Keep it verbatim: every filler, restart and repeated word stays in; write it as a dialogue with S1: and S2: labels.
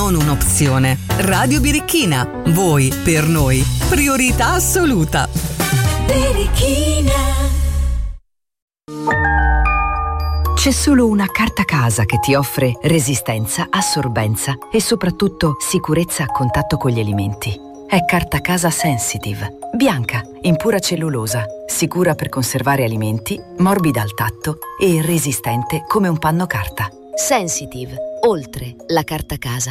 S1: non un'opzione. Radio Birichina, voi per noi, priorità assoluta.
S2: Birichina.
S3: C'è solo una carta casa che ti offre resistenza, assorbenza e soprattutto sicurezza a contatto con gli alimenti. È Carta Casa Sensitive. Bianca, in pura cellulosa, sicura per conservare alimenti, morbida al tatto e resistente come un panno carta.
S4: Sensitive, oltre la carta casa.